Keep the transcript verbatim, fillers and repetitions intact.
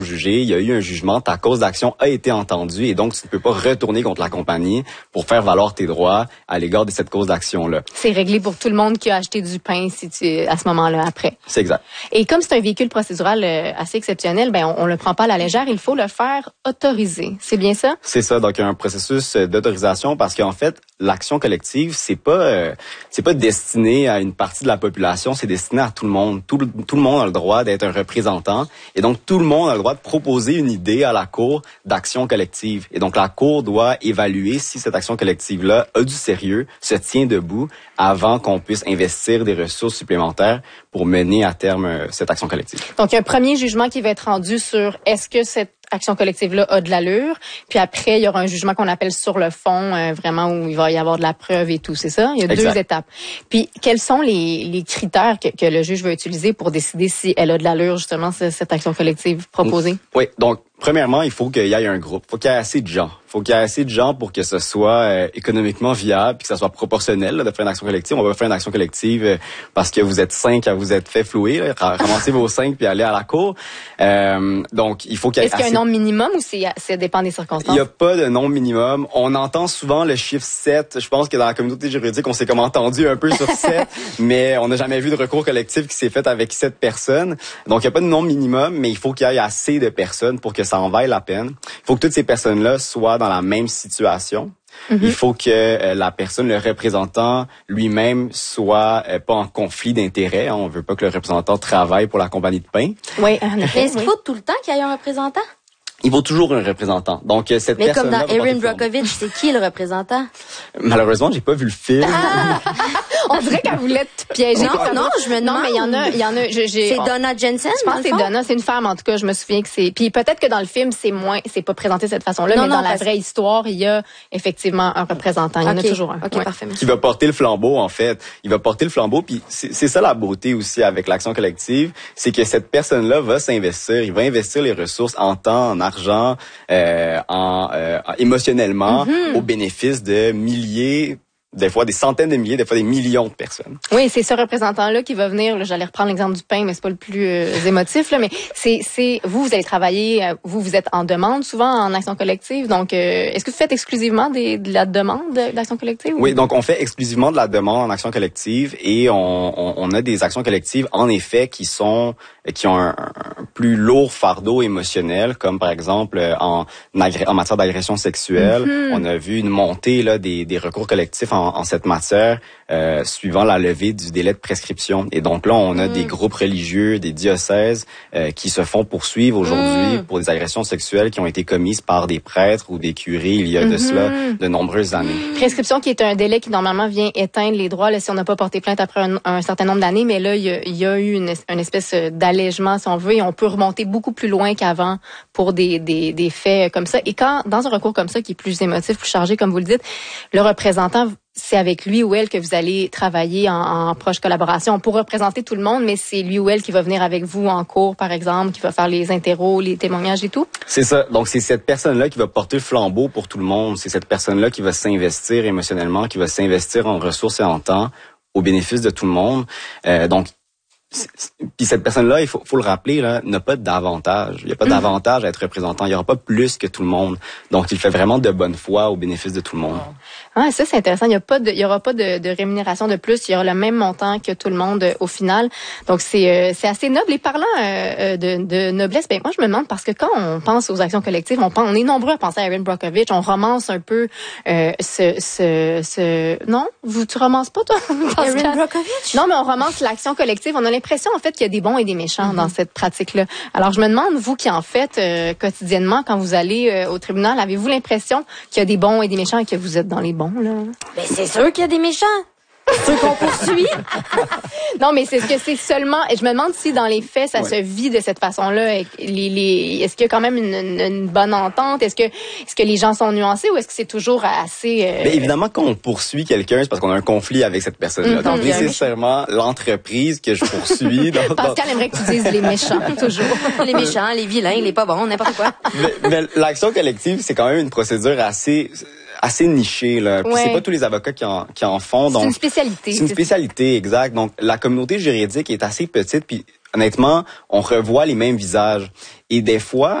jugé, il y a eu un jugement, ta cause d'action a été entendue et donc tu ne peux pas retourner contre la compagnie pour faire valoir tes droits à l'égard de cette cause d'action-là. C'est réglé pour tout le monde qui a acheté du pain si tu, à ce moment-là après. C'est exact. Et comme c'est un véhicule procédural euh, assez exceptionnel, ben on, on le prend pas à la légère, il faut le faire autoriser. C'est bien ça? C'est ça, donc un processus d'autorisation parce qu'en fait, l'action collective, c'est pas euh, c'est pas destiné à une partie de la population, c'est destiné à tout le monde. Tout, tout le monde a le droit d'être un représentant et donc tout le monde a le droit de proposer une idée à la Cour d'action collective. Et donc la Cour doit évaluer si cette action collective-là a du sérieux, se tient debout avant qu'on puisse investir des ressources supplémentaires pour mener à terme euh, cette action collective. Donc, un premier jugement qui va être rendu sur est-ce que cette action collective-là a de l'allure, puis après, il y aura un jugement qu'on appelle sur le fond, euh, vraiment où il va y avoir de la preuve et tout, c'est ça? Il y a Exact. deux étapes. Puis, quels sont les, les critères que, que le juge va utiliser pour décider si elle a de l'allure, justement, cette action collective proposée? Oui, donc, premièrement, il faut qu'il y ait un groupe, il faut qu'il y ait assez de gens. Il faut qu'il y ait assez de gens pour que ce soit euh, économiquement viable puis que ça soit proportionnel là, de faire une action collective. On va faire une action collective euh, parce que vous êtes cinq à vous être fait flouer, là, ramasser vos cinq puis aller à la cour. Euh, donc, il faut qu'il y ait Est-ce qu'il y a assez... un nombre minimum ou c'est, ça dépend des circonstances? Il n'y a pas de nombre minimum. On entend souvent le chiffre sept. Je pense que dans la communauté juridique, on s'est comme entendu un peu sur sept, mais on n'a jamais vu de recours collectif qui s'est fait avec sept personnes. Donc, il n'y a pas de nombre minimum, mais il faut qu'il y ait assez de personnes pour que ça en vaille la peine. Il faut que toutes ces personnes-là soient dans la même situation. Mm-hmm. Il faut que euh, la personne, le représentant lui-même, soit euh, pas en conflit d'intérêts. On veut pas que le représentant travaille pour la compagnie de pain. Oui. Mais est-ce qu'il faut tout le temps qu'il y ait un représentant? Il faut toujours un représentant. Donc, cette Mais comme dans Erin Brockovich, c'est qui le représentant? Malheureusement, j'ai pas vu le film. Ah! On dirait qu'elle voulait te piéger. Non, non, je me demande. Non, mais il y en a, il y en a, j'ai, C'est Donna Jensen? Je pense que c'est Donna, c'est une femme, en tout cas, je me souviens que c'est, puis peut-être que dans le film, c'est moins, c'est pas présenté de cette façon-là, non, mais non, dans la vraie histoire, il y a effectivement un représentant. Il y en okay. a toujours un. OK, ouais. parfait. Qui va porter le flambeau, en fait. Il va porter le flambeau, puis c'est, c'est ça la beauté aussi avec l'action collective, c'est que cette personne-là va s'investir, il va investir les ressources en temps, en argent, Euh, en, euh, émotionnellement mm-hmm. au bénéfice de milliers, des fois des centaines de milliers, des fois des millions de personnes. Oui, c'est ce représentant-là qui va venir. Là, j'allais reprendre l'exemple du pain, mais c'est pas le plus euh, émotif là. Mais c'est, c'est vous, vous allez travailler, euh, vous, vous êtes en demande souvent en action collective. Donc, euh, est-ce que vous faites exclusivement des, de la demande d'action collective? Oui, ou? Donc on fait exclusivement de la demande en action collective et on, on, on a des actions collectives en effet qui sont qui ont un, un plus lourd fardeau émotionnel, comme par exemple en, en matière d'agression sexuelle. Mm-hmm. On a vu une montée là des, des recours collectifs en En, en cette matière, euh, suivant la levée du délai de prescription. Et donc là, on a mmh. des groupes religieux, des diocèses euh, qui se font poursuivre aujourd'hui mmh. pour des agressions sexuelles qui ont été commises par des prêtres ou des curés il y a de mmh. cela de nombreuses années. Prescription qui est un délai qui normalement vient éteindre les droits là, si on n'a pas porté plainte après un, un certain nombre d'années, mais là, il y a, il y a eu une, une espèce d'allègement, si on veut, et on peut remonter beaucoup plus loin qu'avant pour des, des, des faits comme ça. Et quand, dans un recours comme ça, qui est plus émotif, plus chargé, comme vous le dites, le représentant, c'est avec lui ou elle que vous allez travailler en, en proche collaboration pour représenter tout le monde, mais c'est lui ou elle qui va venir avec vous en cours, par exemple, qui va faire les interros, les témoignages et tout? C'est ça. Donc, c'est cette personne-là qui va porter le flambeau pour tout le monde. C'est cette personne-là qui va s'investir émotionnellement, qui va s'investir en ressources et en temps au bénéfice de tout le monde. Euh, donc, puis cette personne-là, il faut, faut le rappeler, là, n'a pas d'avantage. Il n'y a pas mmh. d'avantage à être représentant. Il n'y aura pas plus que tout le monde. Donc, il fait vraiment de bonne foi au bénéfice de tout le monde. Ah, ça, c'est intéressant. Il y a pas de, il y aura pas de, de rémunération de plus. Il y aura le même montant que tout le monde euh, au final. Donc, c'est, euh, c'est assez noble. Et parlant euh, de, de noblesse, ben moi, je me demande parce que quand on pense aux actions collectives, on pense, on est nombreux à penser à Erin Brockovich. On romance un peu euh, ce, ce, ce. Non, vous, tu romances pas toi Erin Brockovich? Non, mais on romance l'action collective. On a l'impression en fait qu'il y a des bons et des méchants mm-hmm. dans cette pratique-là. Alors, je me demande, vous qui en faites euh, quotidiennement quand vous allez euh, au tribunal, avez-vous l'impression qu'il y a des bons et des méchants et que vous êtes dans les bons là? Ben c'est sûr qu'il y a des méchants. Ceux qu'on poursuit. Non, mais c'est ce que c'est seulement. Et je me demande si dans les faits, ça ouais. se vit de cette façon-là. Les, les, est-ce qu'il y a quand même une, une, une bonne entente? Est-ce que, est-ce que les gens sont nuancés ou est-ce que c'est toujours assez... Euh... Mais évidemment, quand on poursuit quelqu'un, c'est parce qu'on a un conflit avec cette personne-là. Mmh, donc, nécessairement, l'entreprise que je poursuis... dans, Pascal dans... aimerait que tu dises les méchants, toujours. Les méchants, les vilains, les pas bons, n'importe quoi. Mais, mais l'action collective, c'est quand même une procédure assez... assez niché là. Puis ouais. c'est pas tous les avocats qui en qui en font. Donc c'est une spécialité. C'est une spécialité, exact. Donc la communauté juridique est assez petite. Puis honnêtement, on revoit les mêmes visages. Et des fois,